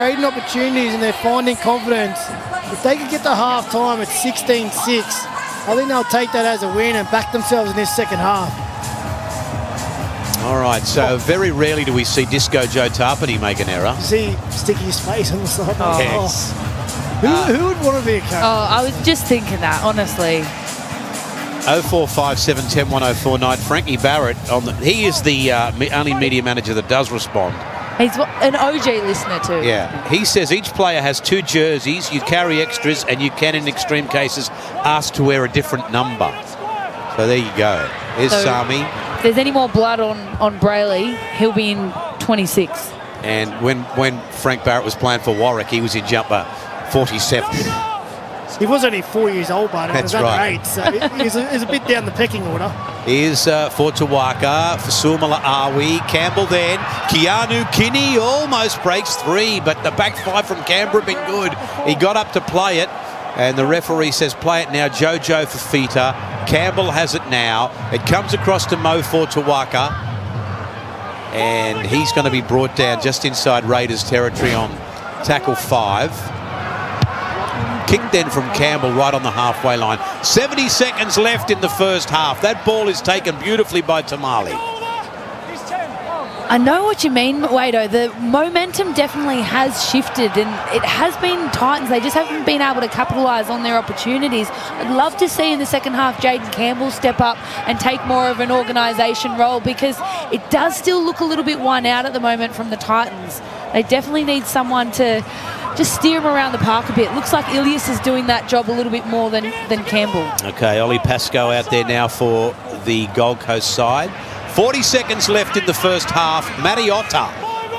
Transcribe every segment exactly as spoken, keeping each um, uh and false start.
creating opportunities and they're finding confidence. If they can get to half time at sixteen six, I think they'll take that as a win and back themselves in this second half. All right, so very rarely do we see Disco Joe Tarpany make an error. See, sticking his face on the side. Oh. Yes. Who, Uh, who would want to be a captain? Oh, I was just thinking that, honestly. oh four five seven one oh one oh four nine. Frankie Barrett, on the, he is the uh, me- only media manager that does respond. He's an O G listener too. Yeah. He says each player has two jerseys, you carry extras, and you can, in extreme cases, ask to wear a different number. So there you go. Here's So- Sami. If there's any more blood on, on Brayley, he'll be in twenty-six. And when, when Frank Barrett was playing for Warwick, he was in jumper forty-seven. He was only four years old, but he was That's under right. eight, so he was, a, he was a bit down the pecking order. Here's uh, for Tawaka, for Sumala Awi, Campbell then, Keanu Kinney almost breaks three, but the back five from Canberra have been good. He got up to play it, and the referee says play it now, Jojo Fafita. Campbell has it now. It comes across to Mo for Tawaka, and he's going to be brought down just inside Raiders territory on tackle five. Kick then from Campbell right on the halfway line. seventy seconds left in the first half. That ball is taken beautifully by Tamale. I know what you mean, Wado. The momentum definitely has shifted, and it has been Titans. They just haven't been able to capitalise on their opportunities. I'd love to see in the second half Jaden Campbell step up and take more of an organisation role, because it does still look a little bit one out at the moment from the Titans. They definitely need someone to just steer him around the park a bit. Looks like Ilias is doing that job a little bit more than, than Campbell. Okay, Ollie Pascoe out there now for the Gold Coast side. forty seconds left in the first half. Mariotta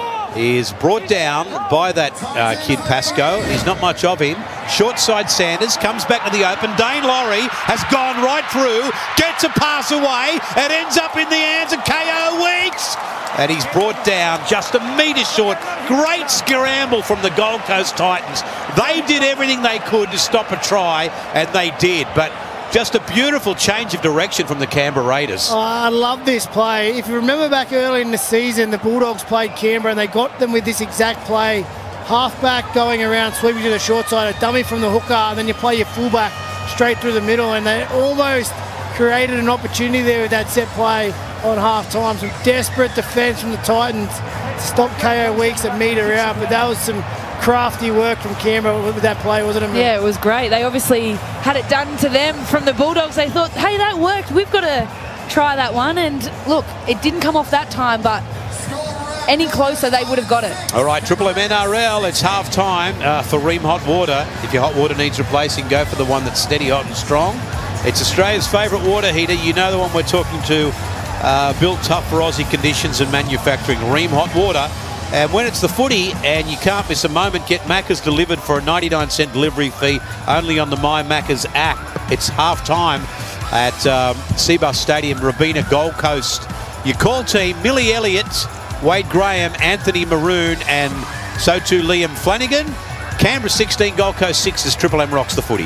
is brought down by that uh, kid Pascoe. There's not much of him. Short side Sanders comes back to the open. Dane Laurie has gone right through, gets a pass away. It ends up in the hands of K O Weeks. And he's brought down just a metre short. Great scramble from the Gold Coast Titans. They did everything they could to stop a try, and they did. But just a beautiful change of direction from the Canberra Raiders. Oh, I love this play. If you remember back early in the season, the Bulldogs played Canberra and they got them with this exact play. Halfback going around, sweeping to the short side, a dummy from the hooker, and then you play your fullback straight through the middle, and they almost created an opportunity there with that set play on half time. Some desperate defence from the Titans to stop K O Weeks a metre out, but that was some crafty work from Canberra with that play, wasn't it? Yeah, it was great. They obviously had it done to them from the Bulldogs. They thought, hey, that worked. We've got to try that one. And look, it didn't come off that time, but any closer, they would have got it. All right, Triple M N R L, it's half time uh, for Ream Hot Water. If your hot water needs replacing, go for the one that's steady, hot and strong. It's Australia's favourite water heater. You know the one we're talking to, uh, built tough for Aussie conditions and manufacturing. Ream Hot Water. And when it's the footy and you can't miss a moment, get Macca's delivered for a ninety-nine cent delivery fee only on the My Macca's app. It's half time at um, Seabus Stadium, Robina, Gold Coast. Your call team, Millie Elliott, Wade Graham, Anthony Maroon, and so too Liam Flanagan. Canberra sixteen, Gold Coast six as Triple M rocks the footy.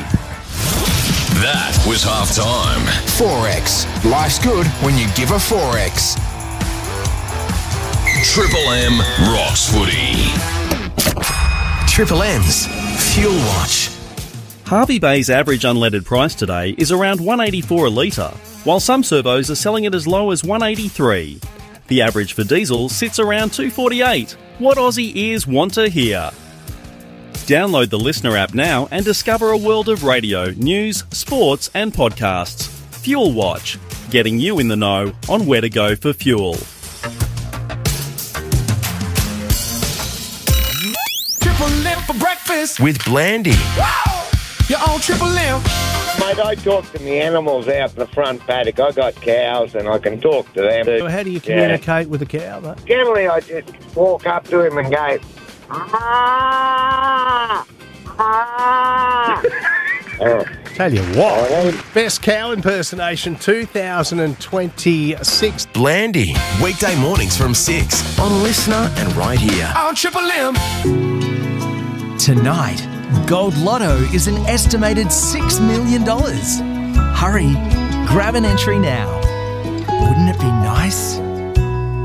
That was half time. Forex. Life's good when you give a Forex. Triple M rocks footy. Triple M's Fuel Watch. Hervey Bay's average unleaded price today is around one eighty-four a litre, while some servos are selling it as low as one eighty-three. The average for diesel sits around two forty-eight. What Aussie ears want to hear? Download the Listener app now and discover a world of radio, news, sports and podcasts. Fuel Watch, getting you in the know on where to go for fuel. Triple M for breakfast With Blandy. Wow! You're on Triple M. Mate, I talk to the animals out in the front paddock. I got cows and I can talk to them. So how do you communicate yeah. with the cow, mate? Generally, I just walk up to him and go, ah, ah. oh. Tell you what, best cow impersonation two thousand twenty-six. Blandy, weekday mornings from six on Listener and right here on Triple M. Tonight, Gold Lotto is an estimated six million dollars. Hurry, grab an entry now. Wouldn't it be nice?